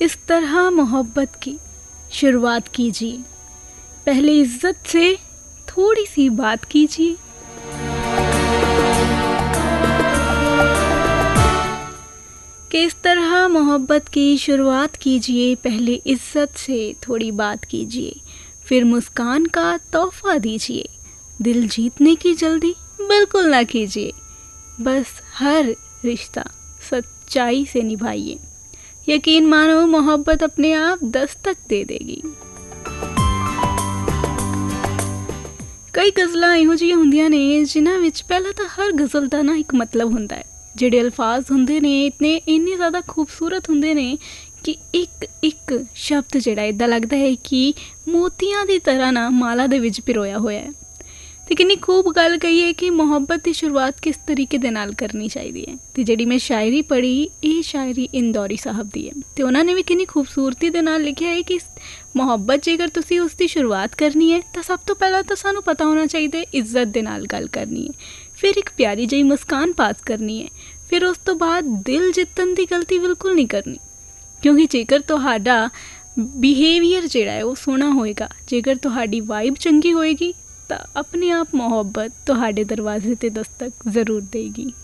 इस तरह मोहब्बत की शुरुआत कीजिए, पहले इज्जत से थोड़ी सी बात कीजिए। कि इस तरह मोहब्बत की शुरुआत कीजिए, पहले इज्जत से थोड़ी बात कीजिए, फिर मुस्कान का तोहफा दीजिए। दिल जीतने की जल्दी बिल्कुल ना कीजिए, बस हर रिश्ता सच्चाई से निभाइए। यकीन मानो मोहब्बत अपने आप दस्तक दे देगी। कई गज़लां ਇਹੋ ਜਿਹੀਆਂ ਹੁੰਦੀਆਂ ਨੇ ਜਿਨ੍ਹਾਂ ਵਿੱਚ ਪਹਿਲਾਂ ਤਾਂ ਹਰ ਗਜ਼ਲ ਦਾ ਨਾ ਇੱਕ ਮਤਲਬ ਹੁੰਦਾ ਹੈ। ਜਿਹੜੇ ਅਲਫਾਜ਼ ਹੁੰਦੇ ਨੇ ਇੰਨੇ ਜ਼ਿਆਦਾ ਖੂਬਸੂਰਤ ਹੁੰਦੇ ਨੇ ਕਿ ਇੱਕ ਇੱਕ ਸ਼ਬਦ ਜਿਹੜਾ ਇੱਦਾਂ ਲੱਗਦਾ ਹੈ ਕਿ ਮੋਤੀਆਂ ਦੀ ਤਰ੍ਹਾਂ ਨਾ ਮਾਲਾ ਦੇ ਵਿੱਚ ਪਿਰੋਇਆ ਹੋਇਆ ਹੈ। ਅਤੇ ਕਿੰਨੀ ਖੂਬ ਗੱਲ ਕਹੀ ਹੈ ਕਿ ਮੁਹੱਬਤ ਦੀ ਸ਼ੁਰੂਆਤ ਕਿਸ ਤਰੀਕੇ ਦੇ ਨਾਲ ਕਰਨੀ ਚਾਹੀਦੀ ਹੈ। ਅਤੇ ਜਿਹੜੀ ਮੈਂ ਸ਼ਾਇਰੀ ਪੜ੍ਹੀ, ਇਹ ਸ਼ਾਇਰੀ ਇੰਦੌਰੀ ਸਾਹਿਬ ਦੀ ਹੈ ਅਤੇ ਉਹਨਾਂ ਨੇ ਵੀ ਕਿੰਨੀ ਖੂਬਸੂਰਤੀ ਦੇ ਨਾਲ ਲਿਖਿਆ ਹੈ ਕਿ ਮੁਹੱਬਤ ਜੇਕਰ ਤੁਸੀਂ ਉਸ ਦੀ ਸ਼ੁਰੂਆਤ ਕਰਨੀ ਹੈ ਤਾਂ ਸਭ ਤੋਂ ਪਹਿਲਾਂ ਤਾਂ ਸਾਨੂੰ ਪਤਾ ਹੋਣਾ ਚਾਹੀਦਾ ਹੈ ਇੱਜ਼ਤ ਦੇ ਨਾਲ ਗੱਲ ਕਰਨੀ ਹੈ, ਫਿਰ ਇੱਕ ਪਿਆਰੀ ਜਿਹੀ ਮੁਸਕਾਨ ਪਾਸ ਕਰਨੀ ਹੈ, ਫਿਰ ਉਸ ਤੋਂ ਬਾਅਦ ਦਿਲ ਜਿੱਤਣ ਦੀ ਗਲਤੀ ਬਿਲਕੁਲ ਨਹੀਂ ਕਰਨੀ। ਕਿਉਂਕਿ ਜੇਕਰ ਤੁਹਾਡਾ ਬਿਹੇਵੀਅਰ ਜਿਹੜਾ ਹੈ ਉਹ ਸੋਹਣਾ ਹੋਏਗਾ, ਜੇਕਰ ਤੁਹਾਡੀ ਵਾਈਬ ਚੰਗੀ ਹੋਏਗੀ ਤਾਂ ਆਪਣੇ ਆਪ ਮੁਹੱਬਤ ਤੁਹਾਡੇ ਦਰਵਾਜ਼ੇ 'ਤੇ ਦਸਤਕ ਜ਼ਰੂਰ ਦੇਗੀ।